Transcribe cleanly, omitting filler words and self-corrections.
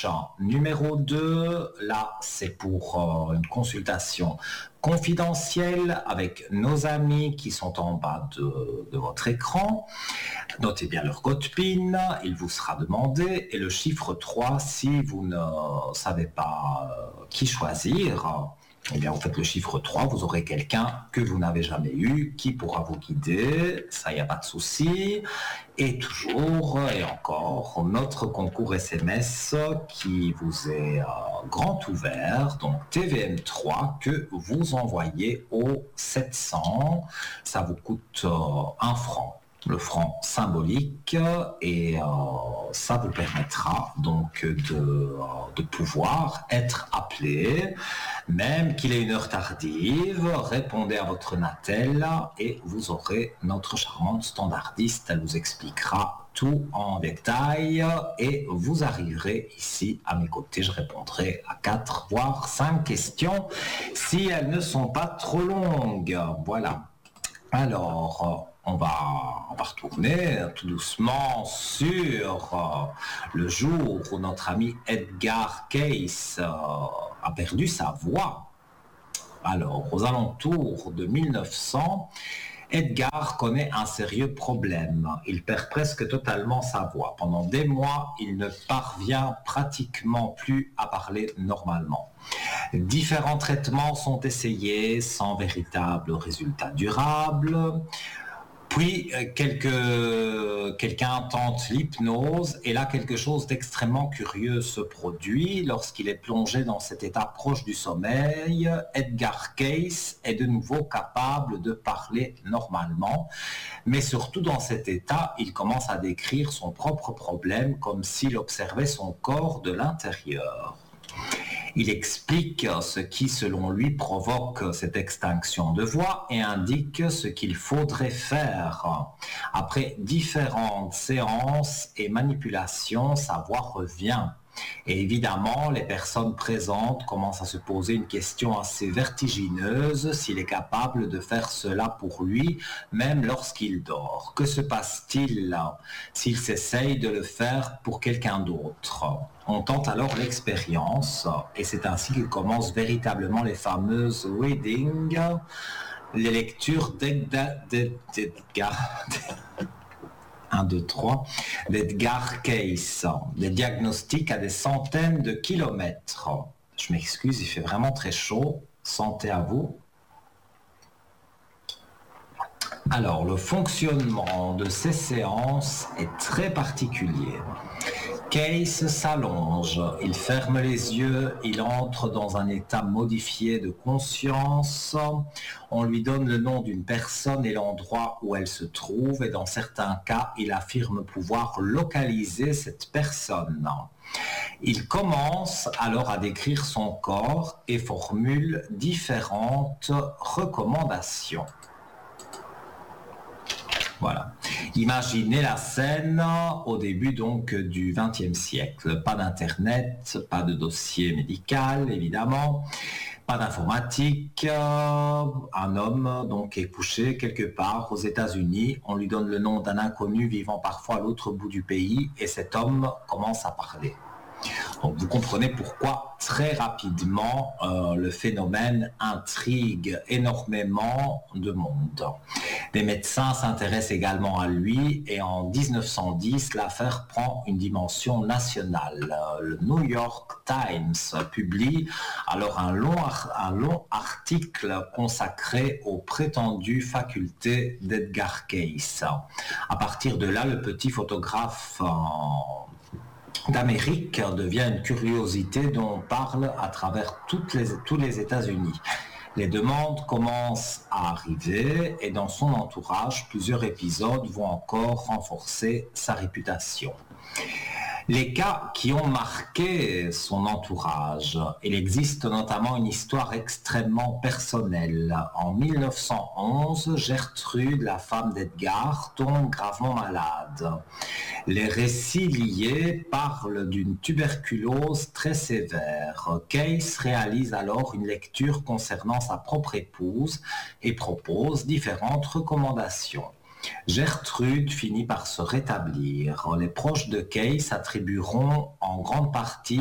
gauche. Numéro 2, là, c'est pour une consultation confidentielle avec nos amis qui sont en bas de votre écran. Notez bien leur code PIN, il vous sera demandé. Et le chiffre 3, si vous ne savez pas qui choisir, eh bien, vous faites le chiffre 3, vous aurez quelqu'un que vous n'avez jamais eu, qui pourra vous guider, ça, il n'y a pas de souci. Et toujours, et encore, notre concours SMS qui vous est grand ouvert, donc TVM3, que vous envoyez au 700, ça vous coûte 1 franc. Le franc symbolique, et ça vous permettra donc de pouvoir être appelé, même qu'il est une heure tardive. Répondez à votre Natel et vous aurez notre charmante standardiste. Elle vous expliquera tout en détail et vous arriverez ici à mes côtés. Je répondrai à 4 voire 5 questions si elles ne sont pas trop longues. Voilà. Alors, on va retourner tout doucement sur le jour où notre ami Edgar Cayce a perdu sa voix. Alors, aux alentours de 1900, Edgar connaît un sérieux problème. Il perd presque totalement sa voix. Pendant des mois, il ne parvient pratiquement plus à parler normalement. Différents traitements sont essayés sans véritable résultat durable. Puis, quelqu'un tente l'hypnose et là, quelque chose d'extrêmement curieux se produit. Lorsqu'il est plongé dans cet état proche du sommeil, Edgar Cayce est de nouveau capable de parler normalement. Mais surtout dans cet état, il commence à décrire son propre problème comme s'il observait son corps de l'intérieur. Il explique ce qui, selon lui, provoque cette extinction de voix et indique ce qu'il faudrait faire. Après différentes séances et manipulations, sa voix revient. Et évidemment, les personnes présentes commencent à se poser une question assez vertigineuse s'il est capable de faire cela pour lui, même lorsqu'il dort. Que se passe-t-il s'il s'essaye de le faire pour quelqu'un d'autre? On tente alors l'expérience et c'est ainsi que commencent véritablement les fameuses readings, les lectures d'Edgar 1, 2, 3, d'Edgar Cayce, des diagnostics à des centaines de kilomètres. Je m'excuse, il fait vraiment très chaud. Santé à vous. Alors, le fonctionnement de ces séances est très particulier. Cayce s'allonge, il ferme les yeux, il entre dans un état modifié de conscience. On lui donne le nom d'une personne et l'endroit où elle se trouve et dans certains cas, il affirme pouvoir localiser cette personne. Il commence alors à décrire son corps et formule différentes recommandations. Voilà. Imaginez la scène au début donc du XXe siècle. Pas d'internet, pas de dossier médical évidemment, pas d'informatique. Un homme donc est couché quelque part aux États-Unis. On lui donne le nom d'un inconnu vivant parfois à l'autre bout du pays et cet homme commence à parler. Donc vous comprenez pourquoi très rapidement le phénomène intrigue énormément de monde. Les médecins s'intéressent également à lui et en 1910, l'affaire prend une dimension nationale. Le New York Times publie alors un long article consacré aux prétendues facultés d'Edgar Cayce. À partir de là, le petit photographe d'Amérique devient une curiosité dont on parle à travers tous les États-Unis. Les demandes commencent à arriver et dans son entourage, plusieurs épisodes vont encore renforcer sa réputation. Les cas qui ont marqué son entourage, il existe notamment une histoire extrêmement personnelle. En 1911, Gertrude, la femme d'Edgar, tombe gravement malade. Les récits liés parlent d'une tuberculose très sévère. Cayce réalise alors une lecture concernant sa propre épouse et propose différentes recommandations. Gertrude finit par se rétablir. Les proches de Cayce attribueront en grande partie